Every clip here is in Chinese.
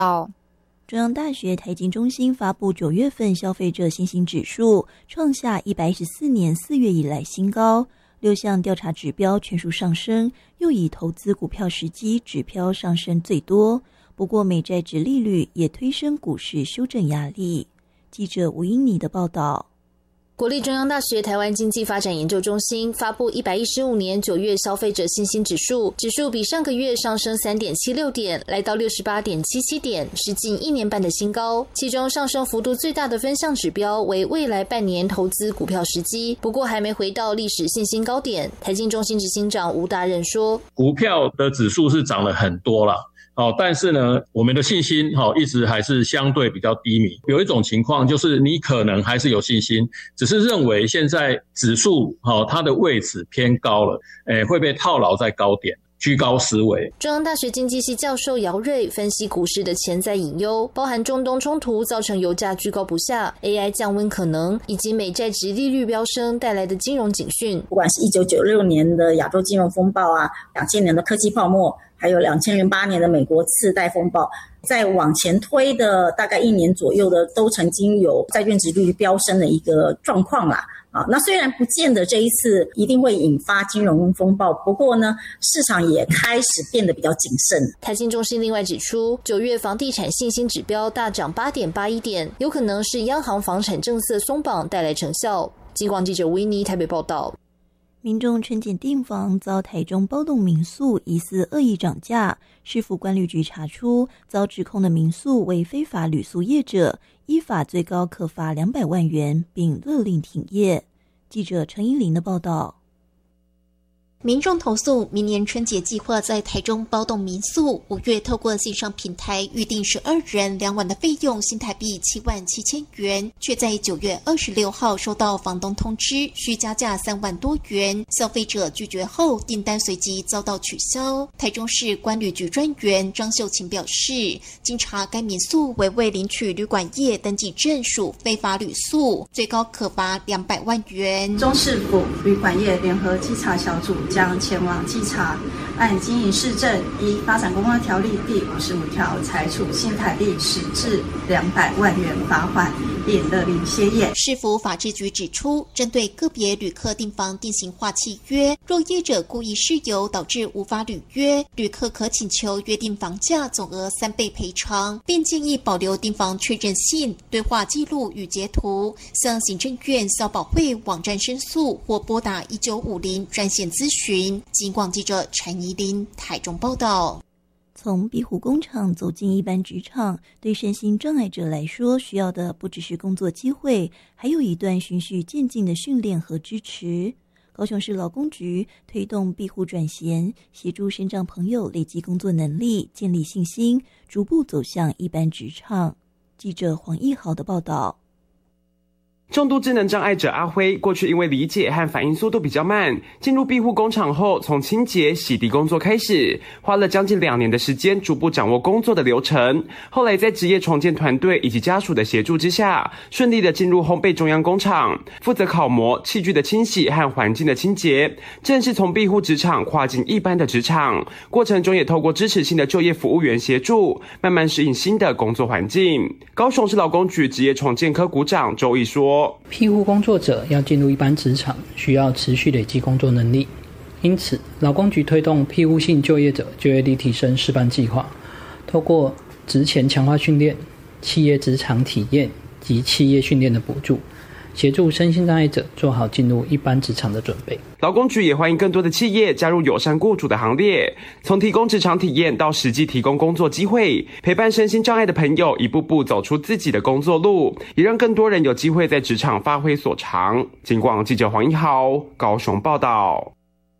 中央大学台经中心发布9月份消费者信心指数，创下114年4月以来新高，6项调查指标全数上升，又以投资股票时机指标上升最多。不过美债殖利率也推升股市修正压力。记者吴英妮的报道。 国立中央大学台湾经济发展研究中心发布115年9月消费者信心指数，指数比上个月上升 3.76 点，来到 68.77 点，是近1年半的新高。其中上升幅度最大的分项指标为未来半年投资股票时机，不过还没回到历史信心高点。台经中心执行长吴达任说， 股票的指数是涨了很多啦，但是呢，我们的信心一直还是相对比较低迷。有一种情况就是你可能还是有信心，只是认为现在指数它的位置偏高了，会被套牢在高点，居高思危。 中央大学经济系教授姚瑞分析股市的潜在隐忧，包含中东冲突造成油价居高不下， AI 降温可能，以及美债殖利率飙升带来的金融警讯。 不管是1996年的亚洲金融风暴啊，2000年的科技泡沫，还有2008年的美国次贷风暴，在往前推的大概1年左右的，都曾经有债券殖利率飙升的一个状况啦。那虽然不见得这一次一定会引发金融风暴，不过呢，市场也开始变得比较谨慎。 台经中心另外指出，9月房地产信心指标大涨 8.81 点，有可能是央行房产政策松绑带来成效。金广记者吴依妮台北报道。 民众春检订房遭台中包栋民宿疑似恶意涨价，市府管理局查出遭指控的民宿为非法旅宿业者，依法最高可罚200万元，并勒令停业。记者陈依林的报道。 民众投诉，明年春节计划在台中包栋民宿，5月透过线上平台预定12人2晚的费用新台币77000元，却在9月26号收到房东通知，需加价3万多元。消费者拒绝后，订单随即遭到取消。台中市管旅局专员张秀琴表示，经查该民宿为未领取旅馆业登记证属非法旅宿，最高可罚200万元。 中市府旅馆业联合稽查小组将前往稽查，按经营事证依发展公告条例第55条裁处新台币10至200万元罚款，并勒令歇业。 市府法制局指出，针对个别旅客订房定型化契约，若业者故意事由导致无法履约，旅客可请求约定房价总额3倍赔偿，并建议保留订房确认信、对话记录与截图，向行政院消保会网站申诉或拨打1950专线咨询。金广记者陈怡琳台中报道。 从壁虎工厂走进一般职场，对身心障碍者来说，需要的不只是工作机会，还有一段循序渐进的训练和支持。高雄市劳工局推动壁虎转衔，协助身障朋友累积工作能力，建立信心，逐步走向一般职场。记者黄义豪的报道。 重度智能障碍者阿辉，过去因为理解和反应速度比较慢，进入庇护工厂后，从清洁、洗涤工作开始，花了将近2年的时间，逐步掌握工作的流程。后来在职业重建团队以及家属的协助之下，顺利的进入烘焙中央工厂，负责烤模、器具的清洗和环境的清洁，正式从庇护职场跨进一般的职场。过程中也透过支持性的就业服务员协助，慢慢适应新的工作环境。高雄市劳工局职业重建科股长周毅说， 庇护工作者要进入一般职场，需要持续累积工作能力。因此，劳工局推动庇护性就业者就业力提升示范计划，透过职前强化训练、企业职场体验及企业训练的补助，协助身心障碍者做好进入一般职场的准备。 劳工局也欢迎更多的企业加入友善雇主的行列，从提供职场体验到实际提供工作机会，陪伴身心障碍的朋友一步步走出自己的工作路，也让更多人有机会在职场发挥所长。警广记者黄一豪高雄报道。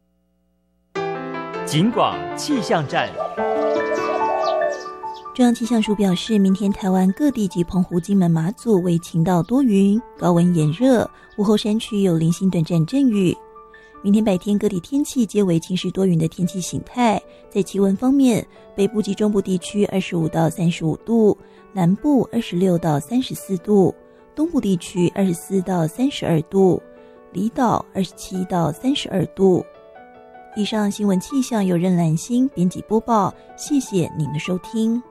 警广气象站。 中央气象署表示，明天台湾各地及澎湖、金门、马祖为晴到多云，高温炎热，午后山区有零星短暂阵雨。明天白天各地天气皆为晴时多云的天气形态。在气温方面，北部及中部地区25到35度，南部26到34度，东部地区24到32度，离岛27到32度。以上新闻气象由任兰心编辑播报，谢谢您的收听。